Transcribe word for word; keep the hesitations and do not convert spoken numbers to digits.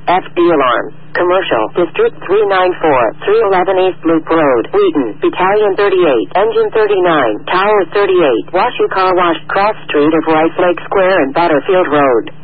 F D Alarm. Commercial, District three ninety-four, three eleven East Loop Road, Wheaton, Battalion thirty-eight, Engine thirty-nine, Tower thirty-eight, Washu Car Wash, Cross Street of Rice Lake Square and Butterfield Road.